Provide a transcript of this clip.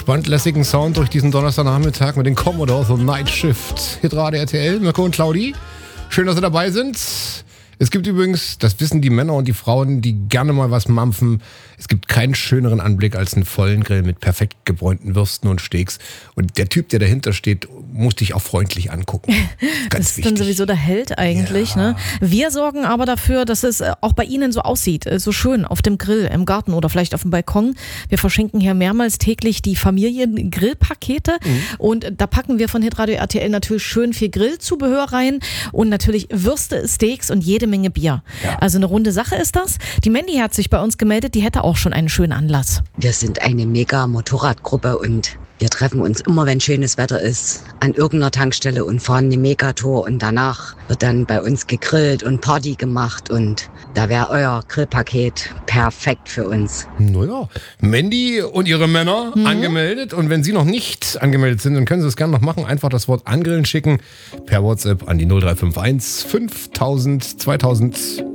entspannt lässigen Sound durch diesen Donnerstagnachmittag mit den Commodores und Night Shift. Hitradio RTL, Mirko und Claudi. Schön, dass Sie dabei sind. Es gibt übrigens, das wissen die Männer und die Frauen, die gerne mal was mampfen, es gibt keinen schöneren Anblick als einen vollen Grill mit perfekt gebräunten Würsten und Steaks. Und der Typ, der dahinter steht, muss dich auch freundlich angucken. Das ist dann sowieso der Held eigentlich. Ja. Ne? Wir sorgen aber dafür, dass es auch bei Ihnen so aussieht, so schön auf dem Grill, im Garten oder vielleicht auf dem Balkon. Wir verschenken hier mehrmals täglich die Familien-Grillpakete und da packen wir von Hitradio RTL natürlich schön viel Grillzubehör rein und natürlich Würste, Steaks und jede Menge Bier. Ja. Also eine runde Sache ist das. Die Mandy hat sich bei uns gemeldet, die hätte auch schon einen schönen Anlass. Wir sind eine mega Motorradgruppe und wir treffen uns immer, wenn schönes Wetter ist, an irgendeiner Tankstelle und fahren eine Megatour und danach wird dann bei uns gegrillt und Party gemacht und da wäre euer Grillpaket perfekt für uns. Naja, Mandy und ihre Männer angemeldet und wenn Sie noch nicht angemeldet sind, dann können Sie es gerne noch machen. Einfach das Wort Angrillen schicken per WhatsApp an die 0351 5000 2000